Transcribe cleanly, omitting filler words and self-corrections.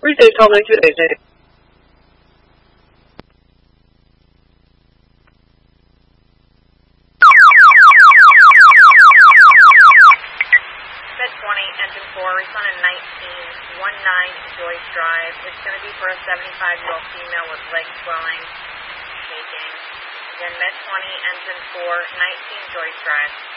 Reset 1292. Med 20, engine 4, respond to 1919 Joyce Drive. It's going to be for a 75-year-old female with leg swelling, shaking. Again, Med 20, engine 4, 19 Joyce Drive.